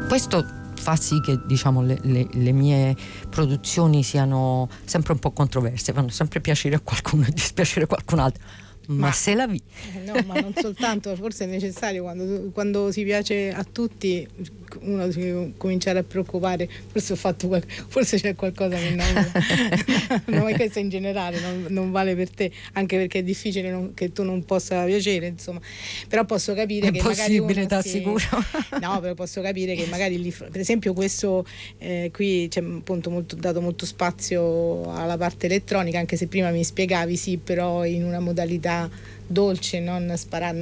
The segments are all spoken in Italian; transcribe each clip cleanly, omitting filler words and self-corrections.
Questo fa sì che, diciamo, le mie produzioni siano sempre un po' controverse, fanno sempre piacere a qualcuno e dispiacere a qualcun altro, ma se la vi. No, ma non soltanto, forse è necessario quando si piace a tutti uno si deve cominciare a preoccupare, forse c'è qualcosa che non è questo in generale, non vale per te, anche perché è difficile che tu non possa piacere, insomma. Però posso capire che magari uno t'assicuro. No, però posso capire che magari lì, per esempio questo qui c'è appunto dato molto spazio alla parte elettronica, anche se prima mi spiegavi, sì, però in una modalità dolce, non sparare,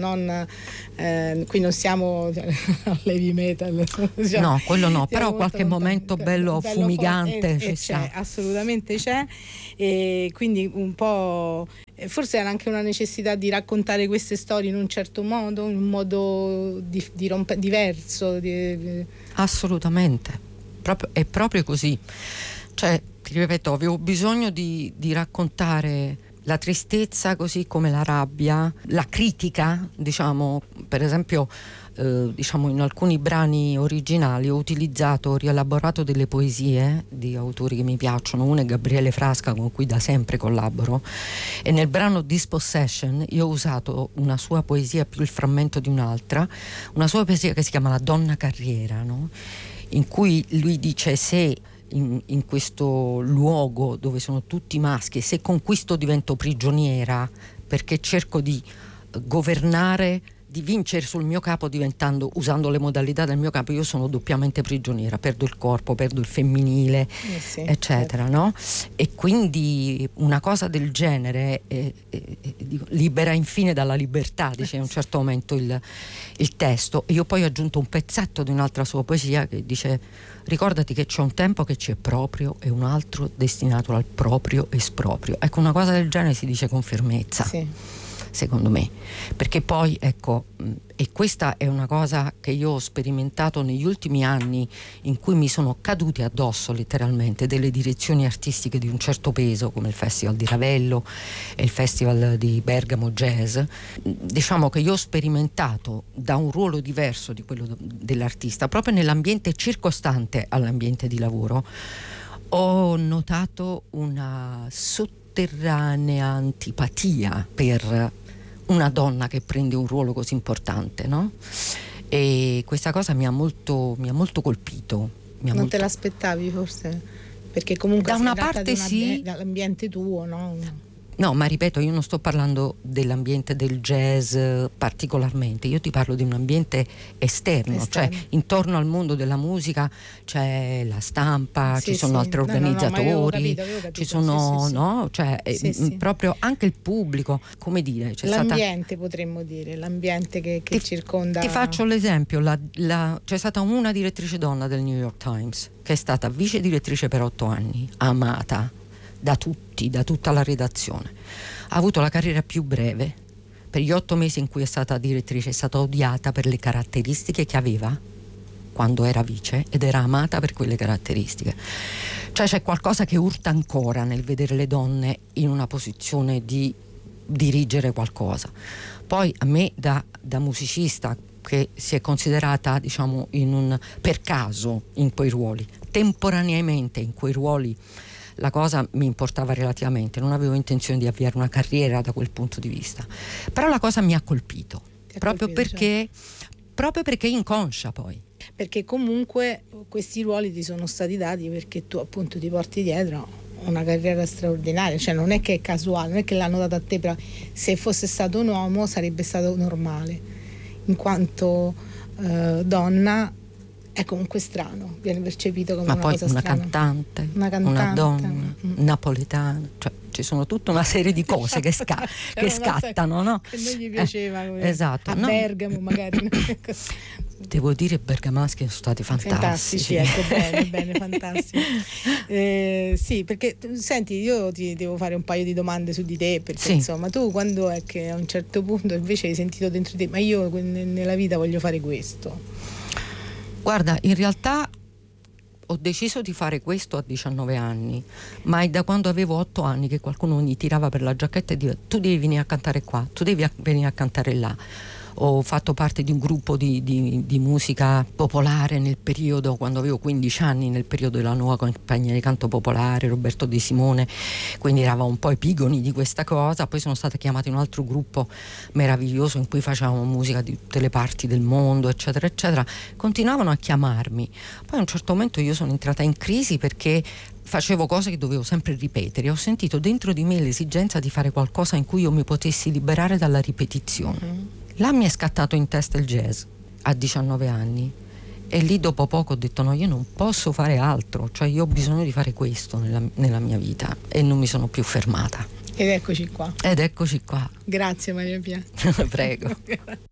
qui non siamo all'heavy metal, no, quello no, però qualche momento bello fumigante c'è, assolutamente c'è, e quindi un po' forse era anche una necessità di raccontare queste storie in un certo modo, in un modo diverso. Assolutamente, è proprio così, cioè ti ripeto, avevo bisogno di raccontare la tristezza così come la rabbia, la critica, diciamo, per esempio diciamo in alcuni brani originali ho rielaborato delle poesie di autori che mi piacciono. Uno è Gabriele Frasca, con cui da sempre collaboro, e nel brano Dispossession io ho usato una sua poesia più il frammento di un'altra, una sua poesia che si chiama La donna carriera, no? In cui lui dice: se in questo luogo dove sono tutti maschi, se conquisto divento prigioniera perché cerco di governare, di vincere sul mio capo usando le modalità del mio capo, io sono doppiamente prigioniera, perdo il corpo, perdo il femminile, eccetera, certo. No? E quindi una cosa del genere libera infine dalla libertà, dice in un certo momento il testo. E io poi ho aggiunto un pezzetto di un'altra sua poesia che dice: ricordati che c'è un tempo che c'è proprio e un altro destinato al proprio esproprio. Ecco, una cosa del genere si dice con fermezza, sì, secondo me, perché poi ecco, e questa è una cosa che io ho sperimentato negli ultimi anni, in cui mi sono cadute addosso letteralmente delle direzioni artistiche di un certo peso, come il Festival di Ravello e il Festival di Bergamo Jazz. Diciamo che io ho sperimentato da un ruolo diverso di quello dell'artista, proprio nell'ambiente circostante all'ambiente di lavoro, ho notato una sotterranea antipatia per una donna che prende un ruolo così importante, no? E questa cosa mi ha molto colpito. Non te l'aspettavi forse? Perché comunque da una parte sì, dall'ambiente tuo, no? No, ma ripeto, io non sto parlando dell'ambiente del jazz particolarmente, io ti parlo di un ambiente esterno, cioè intorno al mondo della musica c'è la stampa, ci sono altri organizzatori, capito, ci sono, no? Cioè proprio anche il pubblico, come dire, l'ambiente, potremmo dire, l'ambiente che circonda. Ti faccio l'esempio, c'è stata una direttrice donna del New York Times che è stata vice direttrice per 8 anni, amata da tutti, da tutta la redazione. Ha avuto la carriera più breve. Per gli 8 mesi in cui è stata direttrice è stata odiata per le caratteristiche che aveva quando era vice, ed era amata per quelle caratteristiche. Cioè c'è qualcosa che urta ancora nel vedere le donne in una posizione di dirigere qualcosa. Poi a me da musicista, che si è considerata, diciamo, per caso in quei ruoli, temporaneamente in quei ruoli, la cosa mi importava relativamente, non avevo intenzione di avviare una carriera da quel punto di vista, però la cosa mi ha colpito, proprio perché inconscia, poi perché comunque questi ruoli ti sono stati dati perché tu appunto ti porti dietro una carriera straordinaria, cioè non è che è casuale, non è che l'hanno data a te, però se fosse stato un uomo sarebbe stato normale, in quanto donna è comunque strano, viene percepito come una cosa strana. Cantante, una donna, napoletana, cioè ci sono tutta una serie di cose che scattano, no? Che non gli piaceva, esatto, a Bergamo magari. Devo dire, i bergamaschi sono stati fantastici. Ecco, bene, fantastici. Sì, perché senti, io ti devo fare un paio di domande su di te, perché insomma tu quando è che a un certo punto invece hai sentito dentro di te, ma io nella vita voglio fare questo? Guarda, in realtà ho deciso di fare questo a 19 anni, ma è da quando avevo 8 anni che qualcuno mi tirava per la giacchetta e diceva: tu devi venire a cantare qua, tu devi venire a cantare là. ho fatto parte di un gruppo di musica popolare nel periodo, quando avevo 15 anni, nel periodo della nuova compagnia di canto popolare, Roberto De Simone, quindi eravamo un po' epigoni di questa cosa. Poi sono stata chiamata in un altro gruppo meraviglioso in cui facevamo musica di tutte le parti del mondo, eccetera eccetera. Continuavano a chiamarmi, poi a un certo momento io sono entrata in crisi perché facevo cose che dovevo sempre ripetere. Ho sentito dentro di me l'esigenza di fare qualcosa in cui io mi potessi liberare dalla ripetizione. Là mi è scattato in testa il jazz a 19 anni e lì dopo poco ho detto no, io non posso fare altro, cioè io ho bisogno di fare questo nella mia vita, e non mi sono più fermata. Ed eccoci qua. Ed eccoci qua. Grazie Maria Pia. Prego.